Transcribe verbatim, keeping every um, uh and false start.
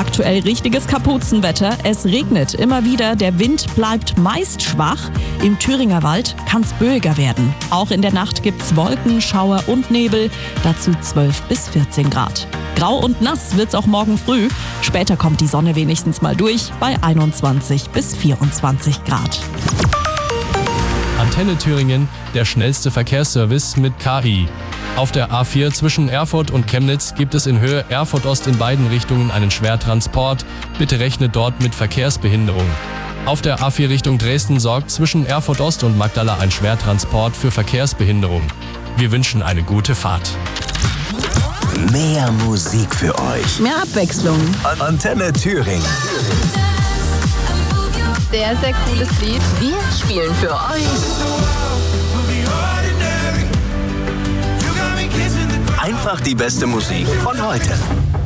Aktuell richtiges Kapuzenwetter. Es regnet immer wieder, der Wind bleibt meist schwach. Im Thüringer Wald kann es böiger werden. Auch in der Nacht gibt's Wolken, Schauer und Nebel, dazu zwölf bis vierzehn Grad. Grau und nass wird's auch morgen früh. Später kommt die Sonne wenigstens mal durch bei einundzwanzig bis vierundzwanzig Grad. Antenne Thüringen, der schnellste Verkehrsservice mit K I. Auf der A vier zwischen Erfurt und Chemnitz gibt es in Höhe Erfurt Ost in beiden Richtungen einen Schwertransport. Bitte rechnet dort mit Verkehrsbehinderung. Auf der A vier Richtung Dresden sorgt zwischen Erfurt Ost und Magdala ein Schwertransport für Verkehrsbehinderung. Wir wünschen eine gute Fahrt. Mehr Musik für euch. Mehr Abwechslung. Antenne Thüringen. Sehr, sehr cooles Lied. Wir spielen für euch Einfach die beste Musik von heute.